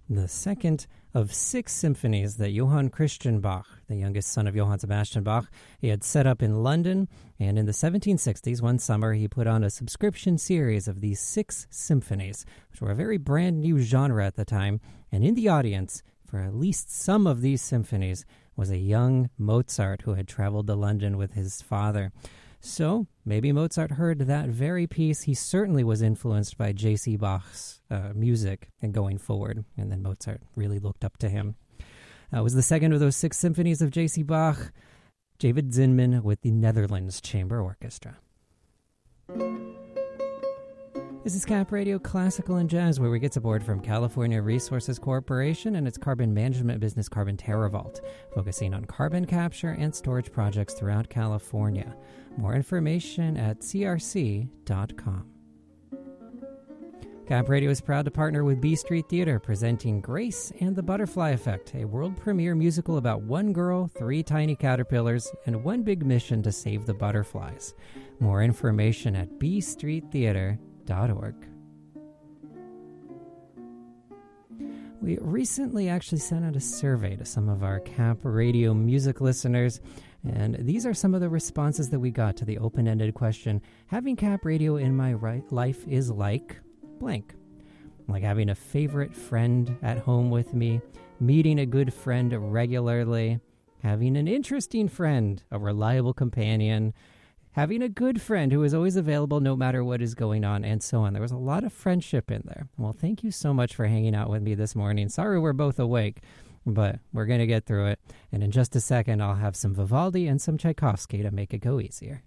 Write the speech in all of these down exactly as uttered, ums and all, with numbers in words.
the second of six symphonies that Johann Christian Bach, the youngest son of Johann Sebastian Bach, he had set up in London. And in the seventeen sixties, one summer, he put on a subscription series of these six symphonies, which were a very brand new genre at the time. And in the audience, for at least some of these symphonies, was a young Mozart who had traveled to London with his father. So maybe Mozart heard that very piece. He certainly was influenced by J C. Bach's uh, music and going forward. And then Mozart really looked up to him. Uh, it was the second of those six symphonies of J C. Bach, David Zinman with the Netherlands Chamber Orchestra. This is Cap Radio Classical and Jazz, where we get support from California Resources Corporation and its carbon management business, Carbon TerraVault, focusing on carbon capture and storage projects throughout California. More information at c r c dot com. Cap Radio is proud to partner with B Street Theater, presenting Grace and the Butterfly Effect, a world premiere musical about one girl, three tiny caterpillars, and one big mission to save the butterflies. More information at b street theater dot org. We recently actually sent out a survey to some of our Cap Radio music listeners, and these are some of the responses that we got to the open-ended question, having Cap Radio in my right life is like blank. Like having a favorite friend at home with me, meeting a good friend regularly, having an interesting friend, a reliable companion, having a good friend who is always available no matter what is going on, and so on. There was a lot of friendship in there. Well, thank you so much for hanging out with me this morning. Sorry we're both awake, but we're going to get through it. And in just a second, I'll have some Vivaldi and some Tchaikovsky to make it go easier.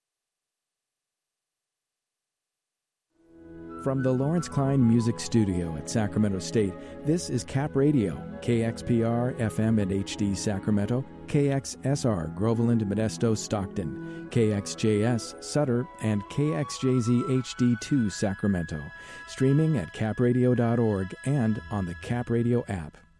From the Lawrence Klein Music Studio at Sacramento State, this is Cap Radio, K X P R, F M and H D Sacramento, K X S R, Groveland, Modesto, Stockton, K X J S, Sutter, and K X J Z H D two, Sacramento. Streaming at cap radio dot org and on the Cap Radio app.